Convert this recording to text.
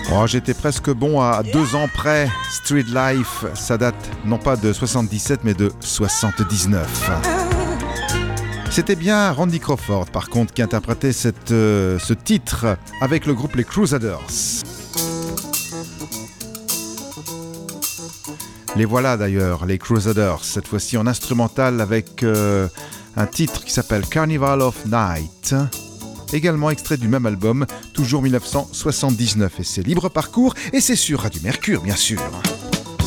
Oh, j'étais presque bon à 2 ans près. Street Life, ça date non pas de 77 mais de 79. C'était bien Randy Crawford par contre qui interprétait ce titre avec le groupe les Crusaders. Les voilà d'ailleurs, les Crusaders, cette fois-ci en instrumental avec un titre qui s'appelle Carnival of Night, également extrait du même album, toujours 1979, et c'est Libre Parcours, et c'est sur Radio Mercure bien sûr.